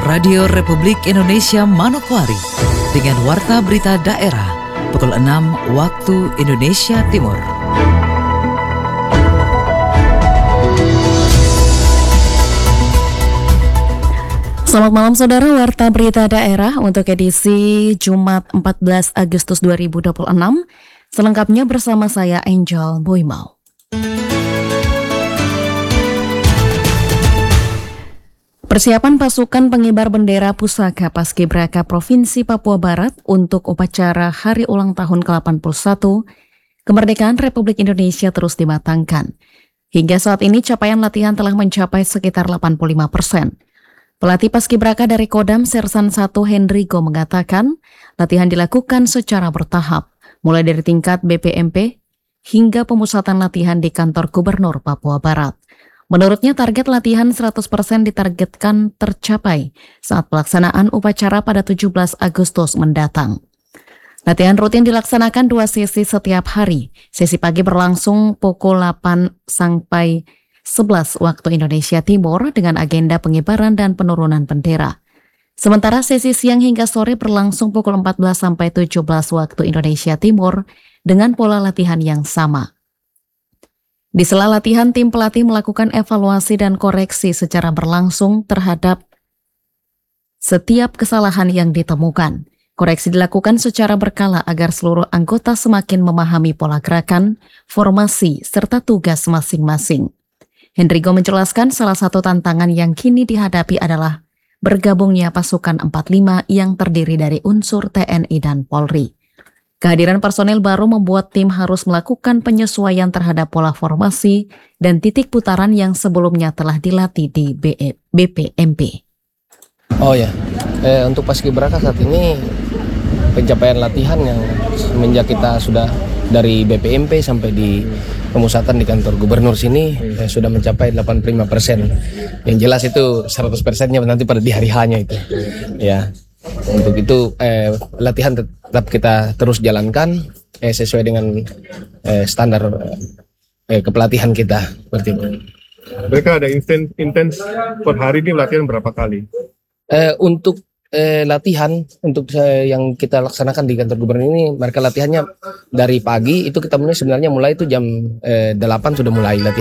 Radio Republik Indonesia Manokwari dengan Warta Berita Daerah pukul 6 waktu Indonesia Timur. Selamat malam saudara, Warta Berita Daerah untuk edisi Jumat 14 Agustus 2026. Selengkapnya bersama saya Angel Boymau. Persiapan pasukan pengibar bendera pusaka Paskibraka Provinsi Papua Barat untuk upacara Hari Ulang Tahun ke-81 Kemerdekaan Republik Indonesia terus dimatangkan. Hingga saat ini capaian latihan telah mencapai sekitar 85%. Pelatih Paskibraka dari Kodam Sersan 1 Hendrigo mengatakan, latihan dilakukan secara bertahap, mulai dari tingkat BPMP hingga pemusatan latihan di kantor Gubernur Papua Barat. Menurutnya target latihan 100% ditargetkan tercapai saat pelaksanaan upacara pada 17 Agustus mendatang. Latihan rutin dilaksanakan 2 sesi setiap hari. Sesi pagi berlangsung pukul 8 sampai 11 waktu Indonesia Timur dengan agenda pengibaran dan penurunan bendera. Sementara sesi siang hingga sore berlangsung pukul 14 sampai 17 waktu Indonesia Timur dengan pola latihan yang sama. Di sela latihan, tim pelatih melakukan evaluasi dan koreksi secara berlangsung terhadap setiap kesalahan yang ditemukan. Koreksi dilakukan secara berkala agar seluruh anggota semakin memahami pola gerakan, formasi, serta tugas masing-masing. Hendrigo menjelaskan salah satu tantangan yang kini dihadapi adalah bergabungnya pasukan 45 yang terdiri dari unsur TNI dan Polri. Kehadiran personel baru membuat tim harus melakukan penyesuaian terhadap pola formasi dan titik putaran yang sebelumnya telah dilatih di BPMP. Untuk Paskibraka saat ini pencapaian latihan yang semenjak kita sudah dari BPMP sampai di pemusatan di kantor gubernur sini sudah mencapai 85%. Yang jelas itu 100%-nya nanti pada di hari H-nya itu. Ya. Untuk itu latihan tetap kita terus jalankan sesuai dengan standar kepelatihan kita seperti itu. Mereka ada intens per hari ini latihan berapa kali? Untuk latihan untuk yang kita laksanakan di kantor gubernur ini, mereka latihannya dari pagi itu kita sebenarnya mulai itu jam 8 sudah mulai latihan.